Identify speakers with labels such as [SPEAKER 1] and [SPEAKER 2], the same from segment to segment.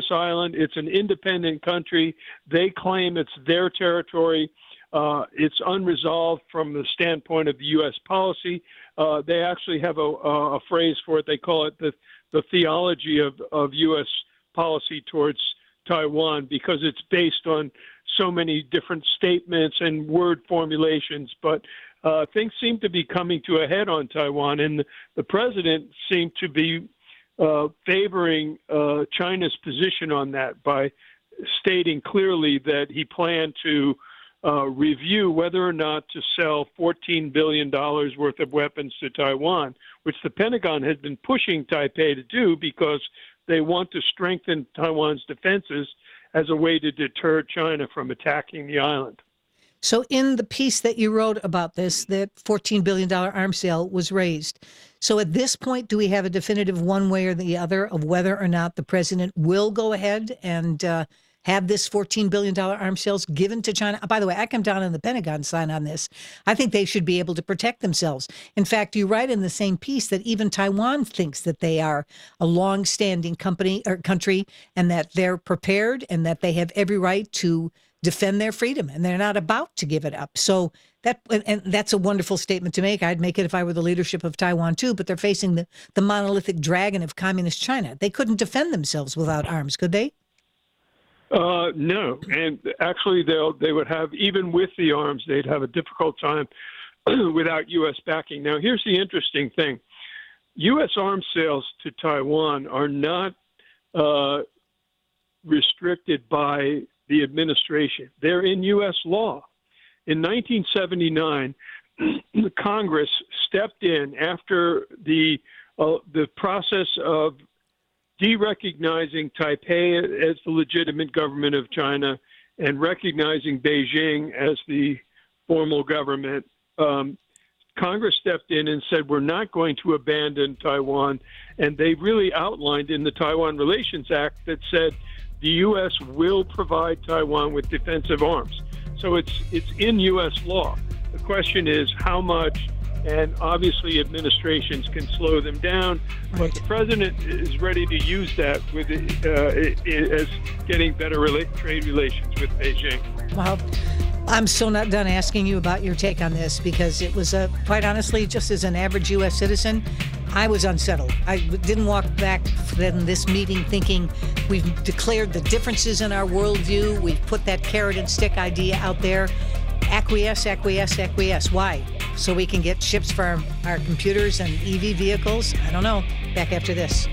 [SPEAKER 1] island. It's an independent country. They claim it's their territory. It's unresolved from the standpoint of the U.S. policy. They actually have a phrase for it. They call it the theology of U.S. policy towards Taiwan, because it's based on so many different statements and word formulations. But things seem to be coming to a head on Taiwan, and the president seemed to be favoring China's position on that by stating clearly that he planned to review whether or not to sell $14 billion worth of weapons to Taiwan, which the Pentagon has been pushing Taipei to do because they want to strengthen Taiwan's defenses as a way to deter China from attacking the island.
[SPEAKER 2] So in the piece that you wrote about this, that $14 billion arms sale was raised. So at this point, do we have a definitive one way or the other of whether or not the president will go ahead and have this $14 billion arms sales given to China? By the way, I come down on the Pentagon side on this. I think they should be able to protect themselves. In fact, you write in the same piece that even Taiwan thinks that they are a long-standing country and that they're prepared and that they have every right to defend their freedom and they're not about to give it up. So that's a wonderful statement to make. I'd make it if I were the leadership of Taiwan too, but they're facing the monolithic dragon of communist China. They couldn't defend themselves without arms, could they?
[SPEAKER 1] No, and actually they would have, even with the arms, they'd have a difficult time without U.S. backing. Now, here's the interesting thing. U.S. arms sales to Taiwan are not restricted by the administration. They're in U.S. law. In 1979, Congress stepped in after the process of de-recognizing Taipei as the legitimate government of China and recognizing Beijing as the formal government. Congress stepped in and said, we're not going to abandon Taiwan. And they really outlined in the Taiwan Relations Act that said the U.S. will provide Taiwan with defensive arms. So it's in U.S. law. The question is how much, and obviously administrations can slow them down, but the president is ready to use that with as getting better trade relations with Beijing.
[SPEAKER 2] Well, I'm still not done asking you about your take on this, because it was, quite honestly, just as an average U.S. citizen, I was unsettled. I didn't walk back from this meeting thinking we've declared the differences in our worldview, we've put that carrot and stick idea out there. Acquiesce, acquiesce, acquiesce. Why? So we can get chips for our computers and EV vehicles? I don't know. Back after this.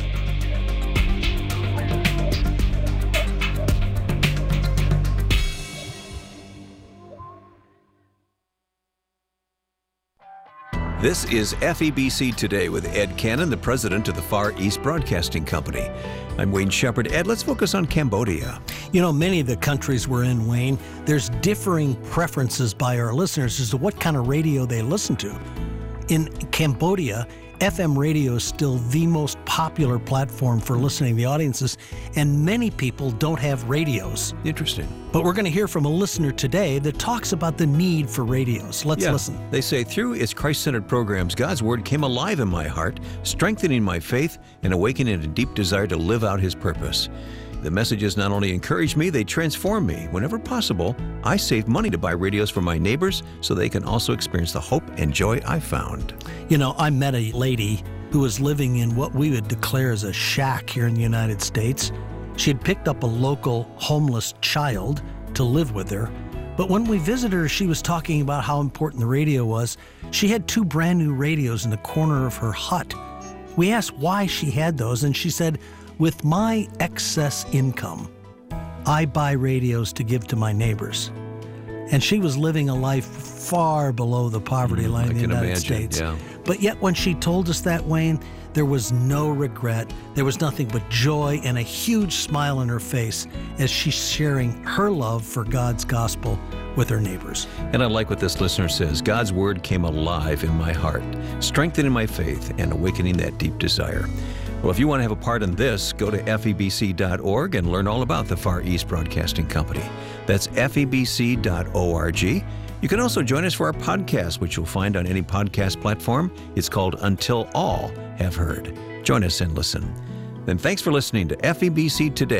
[SPEAKER 3] This is FEBC Today with Ed Cannon, the president of the Far East Broadcasting Company. I'm Wayne Shepherd. Ed, let's focus on Cambodia.
[SPEAKER 4] You know, many of the countries we're in, Wayne, there's differing preferences by our listeners as to what kind of radio they listen to. In Cambodia, FM radio is still the most popular platform for listening to the audiences, and many people don't have radios.
[SPEAKER 3] Interesting.
[SPEAKER 4] But we're going to hear from a listener today that talks about the need for radios. Let's listen.
[SPEAKER 3] They say, through its Christ-centered programs, God's Word came alive in my heart, strengthening my faith and awakening a deep desire to live out His purpose. The messages not only encourage me, they transform me. Whenever possible, I save money to buy radios for my neighbors so they can also experience the hope and joy I found.
[SPEAKER 4] You know, I met a lady who was living in what we would declare as a shack here in the United States. She had picked up a local homeless child to live with her. But when we visited her, she was talking about how important the radio was. She had 2 brand new radios in the corner of her hut. We asked why she had those, and she said, with my excess income, I buy radios to give to my neighbors. And she was living a life far below the poverty line in the United States.
[SPEAKER 3] Yeah.
[SPEAKER 4] But yet when she told us that, Wayne, there was no regret. There was nothing but joy and a huge smile on her face as she's sharing her love for God's gospel with her neighbors.
[SPEAKER 3] And I like what this listener says. God's Word came alive in my heart, strengthening my faith and awakening that deep desire. Well, if you want to have a part in this, go to febc.org and learn all about the Far East Broadcasting Company. That's febc.org. You can also join us for our podcast, which you'll find on any podcast platform. It's called Until All Have Heard. Join us and listen. Then thanks for listening to FEBC Today.